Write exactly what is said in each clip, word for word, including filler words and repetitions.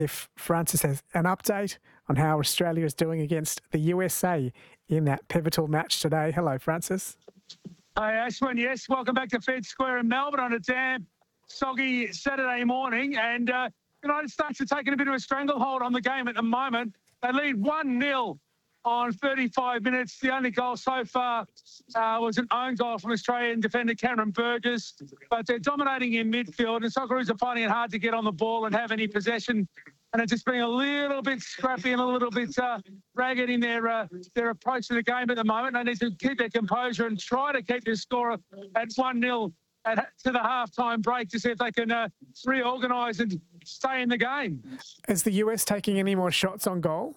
if Francis has an update on how Australia is doing against the U S A in that pivotal match today. Hello, Francis. Hi, Ashwin. Yes, welcome back to Fed Square in Melbourne on a damn soggy Saturday morning. And uh, the United States are taking a bit of a stranglehold on the game at the moment. They lead one nil on thirty-five minutes. The only goal so far uh, was an own goal from Australian defender Cameron Burgess. But they're dominating in midfield, and Socceroos are finding it hard to get on the ball and have any possession. And it's just being a little bit scrappy and a little bit uh, ragged in their uh, their approach to the game at the moment. They need to keep their composure and try to keep their score at one nil at, to the halftime break to see if they can uh, reorganise and stay in the game. Is the U S taking any more shots on goal?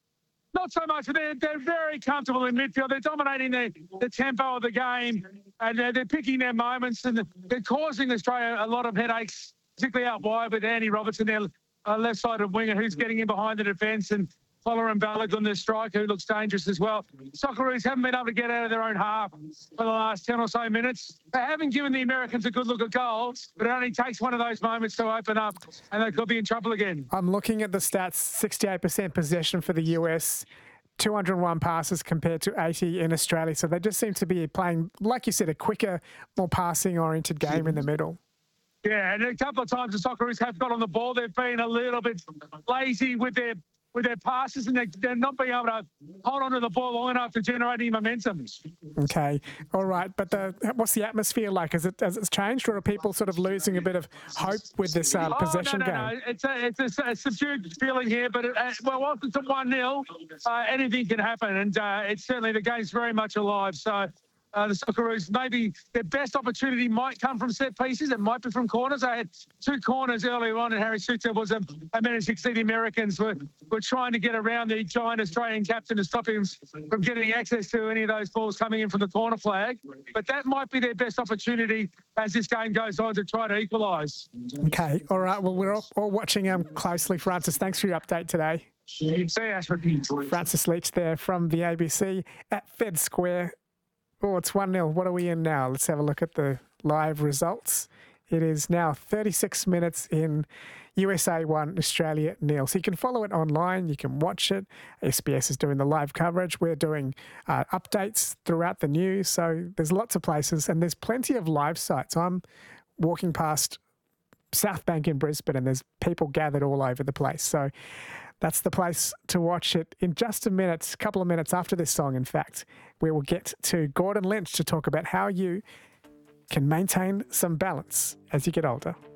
Not so much, but they're, they're very comfortable in midfield. They're dominating the, the tempo of the game, and they're, they're picking their moments, and they're causing Australia a lot of headaches, particularly out wide with Andy Robertson, their uh, left-sided winger, who's getting in behind the defence, and Folarin Balogun, the striker, who looks dangerous as well. Socceroos haven't been able to get out of their own half for the last ten or so minutes. They haven't given the Americans a good look at goal, but it only takes one of those moments to open up, and they could be in trouble again. I'm looking at the stats, sixty-eight percent possession for the U S, two hundred one passes compared to eighty in Australia. So they just seem to be playing, like you said, a quicker, more passing-oriented game in the middle. Yeah, and a couple of times the Socceroos have got on the ball. They've been a little bit lazy with their with their passes, and they're, they're not being able to hold on to the ball long enough to generate any momentum. Okay, all right. But the, what's the atmosphere like? Has it has it changed, or are people sort of losing a bit of hope with this uh, oh, possession no, no, game? No. It's a it's a, a subdued feeling here, but it, uh, well, once it's at one nil, uh, anything can happen, and uh, it's certainly the game's very much alive. So. Uh, the Socceroos, maybe their best opportunity might come from set pieces. It might be from corners. They had two corners earlier on, and Harry Suter was a, a managed to see the Americans were, were trying to get around the giant Australian captain to stop him from getting access to any of those balls coming in from the corner flag. But that might be their best opportunity as this game goes on to try to equalise. Okay, all right. Well, we're all, all watching um, closely, Francis. Thanks for your update today. See you, Ashford. Francis Leach there from the A B C at Fed Square. Oh, it's one nil. What are we in now? Let's have a look at the live results. It is now thirty-six minutes in, U S A one, Australia nil. So you can follow it online. You can watch it. S B S is doing the live coverage. We're doing uh, updates throughout the news. So there's lots of places, and there's plenty of live sites. I'm walking past South Bank in Brisbane, and there's people gathered all over the place. So that's the place to watch it. In just a minute, a couple of minutes after this song, in fact, we will get to Gordon Lynch to talk about how you can maintain some balance as you get older.